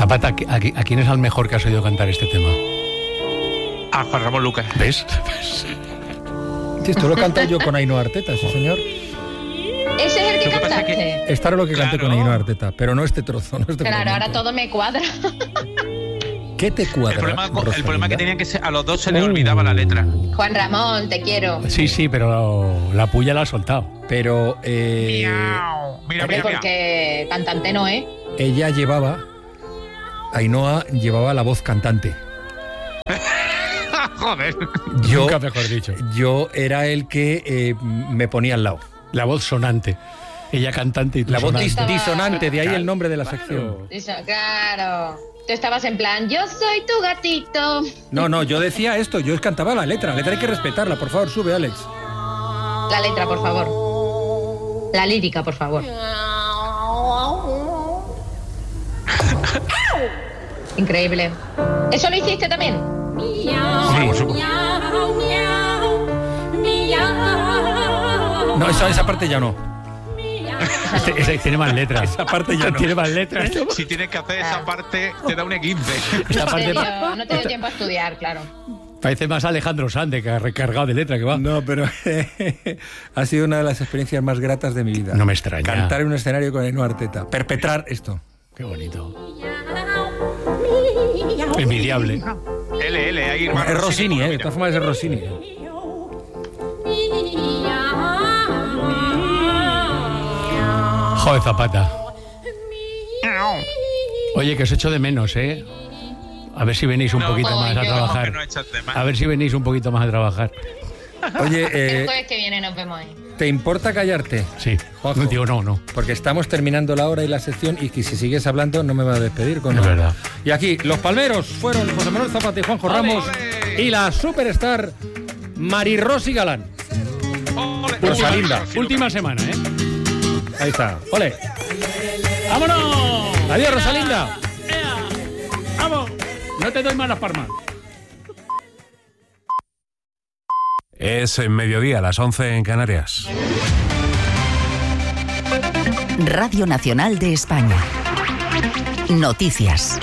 Zapata, ¿a quién es el mejor que has oído cantar este tema? A Juan Ramón Lucas. ¿Ves? Sí, esto lo canté yo con Ainhoa Arteta, sí señor. ¿Ese es el que cantaste? Esta era lo que canté con Ainhoa Arteta, pero no este trozo. No este Claro, fragmento. ahora todo me cuadra. ¿Qué te cuadra? El problema que tenían que ser, a los dos se les olvidaba la letra. Juan Ramón, te quiero. Sí, pero la puya la ha soltado. Pero Mira, Porque cantante no es. ella Ainhoa llevaba la voz cantante. Joder. Nunca mejor dicho. Yo era el que me ponía al lado. La voz sonante. Ella cantante y tú La voz sonante. disonante, de ahí el nombre de la sección. Claro. Tú estabas en plan, yo soy tu gatito. No, yo decía esto, yo cantaba la letra hay que respetarla, por favor, sube, Alex. La letra, por favor. La lírica, por favor. Increíble. ¿Eso lo hiciste también? Sí, por supuesto. No, esa parte ya no. Ese tiene más letras. Esa parte ya no. Tiene más letras. Si tienes que hacer esa parte, te da un 15. Esta parte No te dio tiempo a estudiar, claro. parece más Alejandro Sande que ha recargado de letra que va. No, pero ha sido una de las experiencias más gratas de mi vida. No me extraña. Cantar en un escenario con Ainhoa Arteta. Perpetrar esto. Qué bonito. Envidiable. Ahí Es Rossini, de todas formas es Rossini. Joder, Zapata. Oye, que os echo de menos, ¿eh? A ver si venís un poquito más a trabajar. A ver si venís un poquito más a trabajar. Oye, El jueves que viene nos vemos ahí. ¿te importa callarte? Sí. Juanjo. Digo, no. Porque estamos terminando la hora y la sección y que si sigues hablando no me va a despedir con Es verdad. Y aquí, los palmeros fueron José Manuel Zapata y Juanjo Ramos y la superstar Marirosy Galán. Rosalinda. Última semana, ¿eh? Ahí está. ¡Ole! ¡Vámonos! Adiós, Rosalinda. ¡Vamos! No te doy malas palmas. Es en mediodía, las 11 en Canarias. Radio Nacional de España. Noticias.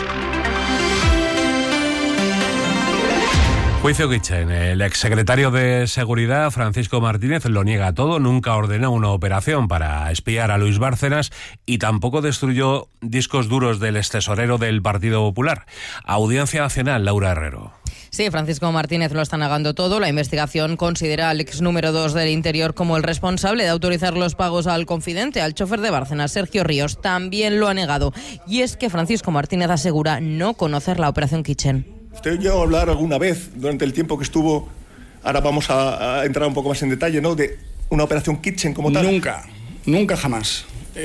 Juicio Kitchen. El exsecretario de Seguridad, Francisco Martínez, lo niega todo. Nunca ordenó una operación para espiar a Luis Bárcenas y tampoco destruyó discos duros del extesorero del Partido Popular. Audiencia Nacional, Laura Herrero. Sí, Francisco Martínez lo está negando todo. La investigación considera al ex número 2 del Interior como el responsable de autorizar los pagos al confidente, al chofer de Bárcenas, Sergio Ríos. También lo ha negado. Y es que Francisco Martínez asegura no conocer la operación Kitchen. Usted llegó a hablar alguna vez durante el tiempo que estuvo, ahora vamos a entrar un poco más en detalle, ¿no?, de una operación Kitchen como tal. Nunca jamás.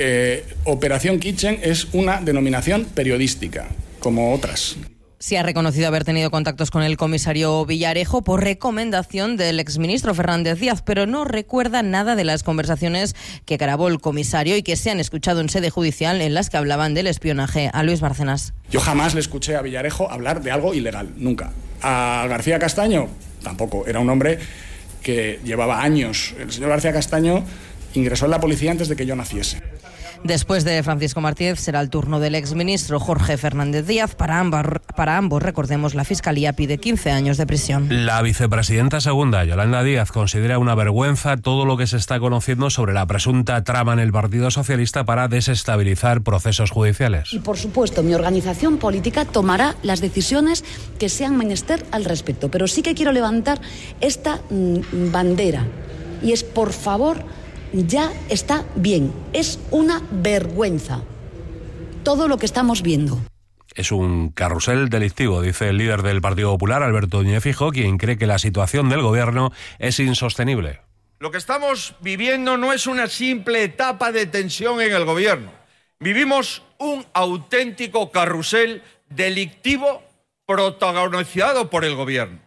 Operación Kitchen es una denominación periodística, como otras. Sí ha reconocido haber tenido contactos con el comisario Villarejo por recomendación del exministro Fernández Díaz, pero no recuerda nada de las conversaciones que grabó el comisario y que se han escuchado en sede judicial en las que hablaban del espionaje a Luis Bárcenas. Yo jamás le escuché a Villarejo hablar de algo ilegal, nunca. A García Castaño, tampoco. Era un hombre que llevaba años. El señor García Castaño ingresó en la policía antes de que yo naciese. Después de Francisco Martínez será el turno del exministro Jorge Fernández Díaz. Para ambos, recordemos, la Fiscalía pide 15 años de prisión. La vicepresidenta segunda, Yolanda Díaz, considera una vergüenza todo lo que se está conociendo sobre la presunta trama en el Partido Socialista para desestabilizar procesos judiciales. Y por supuesto, mi organización política tomará las decisiones que sean menester al respecto. Pero sí que quiero levantar esta bandera. Y es, por favor, ya está bien. Es una vergüenza todo lo que estamos viendo. Es un carrusel delictivo, dice el líder del Partido Popular, Alberto Núñez Feijóo, quien cree que la situación del gobierno es insostenible. Lo que estamos viviendo no es una simple etapa de tensión en el gobierno. Vivimos un auténtico carrusel delictivo protagonizado por el gobierno.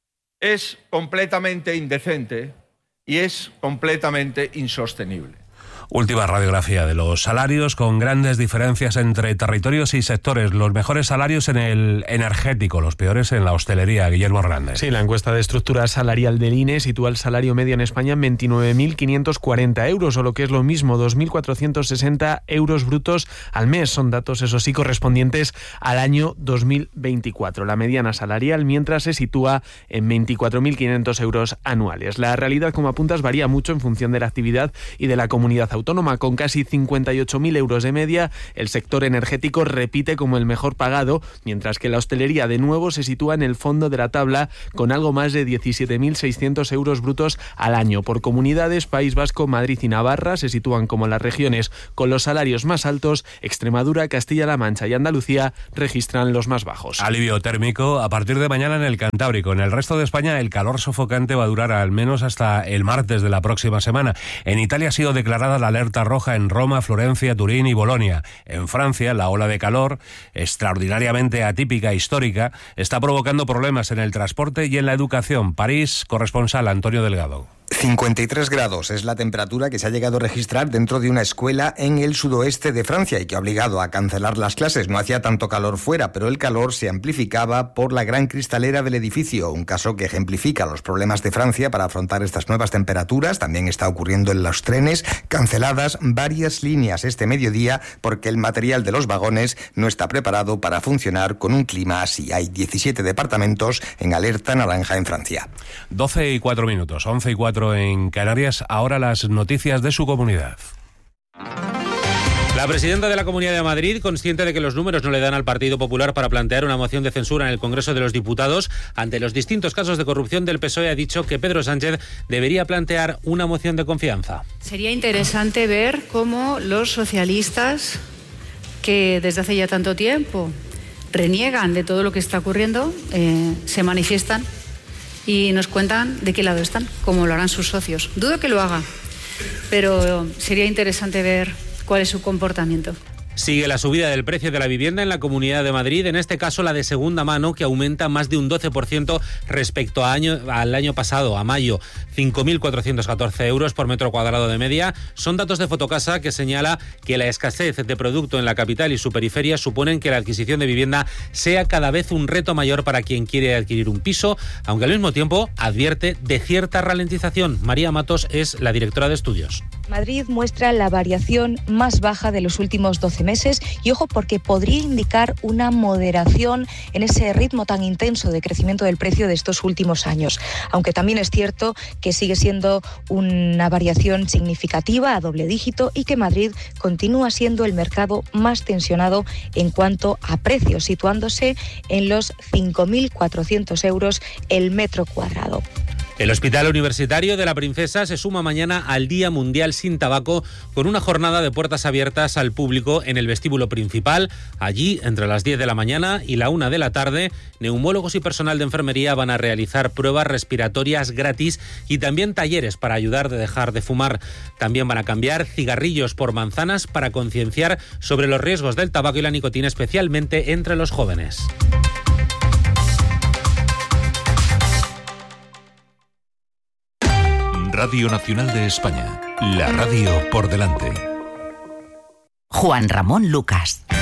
Es completamente indecente y es completamente insostenible. Última radiografía de los salarios, con grandes diferencias entre territorios y sectores. Los mejores salarios en el energético, los peores en la hostelería. Guillermo Hernández. Sí, la encuesta de estructura salarial del INE sitúa el salario medio en España en 29.540 euros, o lo que es lo mismo, 2.460 euros brutos al mes. Son datos, eso sí, correspondientes al año 2024. La mediana salarial, mientras, se sitúa en 24.500 euros anuales. La realidad, como apuntas, varía mucho en función de la actividad y de la comunidad autónoma. Con casi 58.000 euros de media, el sector energético repite como el mejor pagado, mientras que la hostelería de nuevo se sitúa en el fondo de la tabla con algo más de 17.600 euros brutos al año. Por comunidades, País Vasco, Madrid y Navarra se sitúan como las regiones con los salarios más altos. Extremadura, Castilla-La Mancha y Andalucía registran los más bajos. Alivio térmico a partir de mañana en el Cantábrico. En el resto de España el calor sofocante va a durar al menos hasta el martes de la próxima semana. En Italia ha sido declarada la alerta roja en Roma, Florencia, Turín y Bolonia. En Francia, la ola de calor, extraordinariamente atípica e histórica, está provocando problemas en el transporte y en la educación. París, corresponsal Antonio Delgado. 53 grados es la temperatura que se ha llegado a registrar dentro de una escuela en el sudoeste de Francia y que ha obligado a cancelar las clases. No hacía tanto calor fuera, pero el calor se amplificaba por la gran cristalera del edificio, un caso que ejemplifica los problemas de Francia para afrontar estas nuevas temperaturas. También está ocurriendo en los trenes, canceladas varias líneas este mediodía porque el material de los vagones no está preparado para funcionar con un clima así. Hay 17 departamentos en alerta naranja en Francia. 12:04, 11:04 en Canarias. Ahora las noticias de su comunidad. La presidenta de la Comunidad de Madrid, consciente de que los números no le dan al Partido Popular para plantear una moción de censura en el Congreso de los Diputados ante los distintos casos de corrupción del PSOE, ha dicho que Pedro Sánchez debería plantear una moción de confianza. Sería interesante ver cómo los socialistas, que desde hace ya tanto tiempo reniegan de todo lo que está ocurriendo, se manifiestan y nos cuentan de qué lado están, como lo harán sus socios. Dudo que lo haga, pero sería interesante ver cuál es su comportamiento. Sigue la subida del precio de la vivienda en la Comunidad de Madrid, en este caso la de segunda mano, que aumenta más de un 12% respecto al año pasado, a mayo. 5.414 euros por metro cuadrado de media. Son datos de Fotocasa, que señala que la escasez de producto en la capital y su periferia suponen que la adquisición de vivienda sea cada vez un reto mayor para quien quiere adquirir un piso, aunque al mismo tiempo advierte de cierta ralentización. María Matos es la directora de estudios. Madrid muestra la variación más baja de los últimos 12 meses y ojo, porque podría indicar una moderación en ese ritmo tan intenso de crecimiento del precio de estos últimos años. Aunque también es cierto que sigue siendo una variación significativa a doble dígito y que Madrid continúa siendo el mercado más tensionado en cuanto a precios, situándose en los 5.400 euros el metro cuadrado. El Hospital Universitario de la Princesa se suma mañana al Día Mundial Sin Tabaco con una jornada de puertas abiertas al público en el vestíbulo principal. Allí, entre las 10 de la mañana y la 1 de la tarde, neumólogos y personal de enfermería van a realizar pruebas respiratorias gratis y también talleres para ayudar a dejar de fumar. También van a cambiar cigarrillos por manzanas para concienciar sobre los riesgos del tabaco y la nicotina, especialmente entre los jóvenes. Radio Nacional de España, la radio por delante. Juan Ramón Lucas.